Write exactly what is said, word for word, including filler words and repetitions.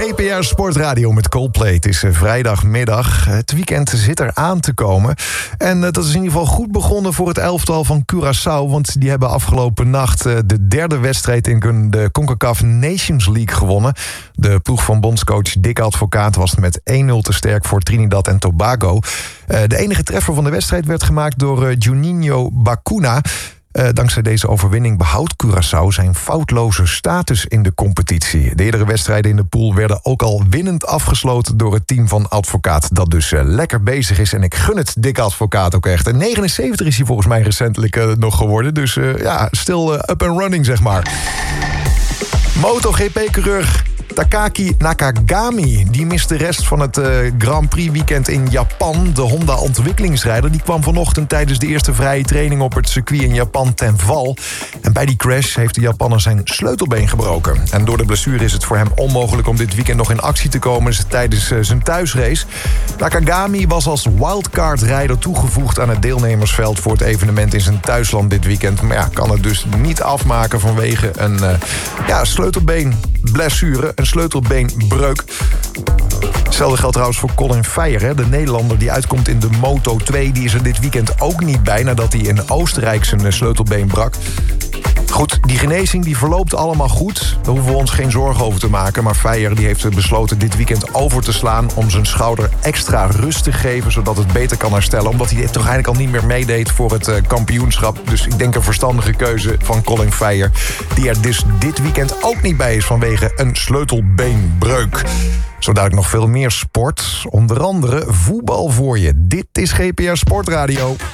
G P R Sportradio met Coldplay. Het is vrijdagmiddag. Het weekend zit er aan te komen. En dat is in ieder geval goed begonnen voor het elftal van Curaçao. Want die hebben afgelopen nacht de derde wedstrijd in de CONCACAF Nations League gewonnen. De ploeg van bondscoach Dick Advocaat was met één nul te sterk voor Trinidad en Tobago. De enige treffer van de wedstrijd werd gemaakt door Juninho Bacuna. Uh, dankzij deze overwinning behoudt Curaçao zijn foutloze status in de competitie. De eerdere wedstrijden in de pool werden ook al winnend afgesloten door het team van Advocaat, dat dus uh, lekker bezig is. En ik gun het Dick Advocaat ook echt. En negenenzeventig is hij volgens mij recentelijk uh, nog geworden. Dus uh, ja, still uh, up and running, zeg maar. MotoGP-coureur Takaki Nakagami, die mist de rest van het uh, Grand Prix weekend in Japan. De Honda-ontwikkelingsrijder die kwam vanochtend tijdens de eerste vrije training op het circuit in Japan ten val. En bij die crash heeft de Japanner zijn sleutelbeen gebroken. En door de blessure is het voor hem onmogelijk om dit weekend nog in actie te komen tijdens uh, zijn thuisrace. Nakagami was als wildcard-rijder toegevoegd aan het deelnemersveld voor het evenement in zijn thuisland dit weekend. Maar ja, kan het dus niet afmaken vanwege een uh, ja, sleutelbeenblessure. Een sleutelbeenbreuk. Hetzelfde geldt trouwens voor Colin Veyer, hè? De Nederlander die uitkomt in de Moto twee. Die is er dit weekend ook niet bij nadat hij in Oostenrijk zijn sleutelbeen brak. Goed, die genezing die verloopt allemaal goed. Daar hoeven we ons geen zorgen over te maken. Maar Veyer die heeft besloten dit weekend over te slaan om zijn schouder extra rust te geven, zodat het beter kan herstellen. Omdat hij toch eigenlijk al niet meer meedeed voor het uh, kampioenschap. Dus ik denk een verstandige keuze van Colin Veyer, die er dus dit weekend ook niet bij is vanwege een sleutelbeenbreuk. Zo dadelijk nog veel meer sport. Onder andere voetbal voor je. Dit is G P R Sportradio.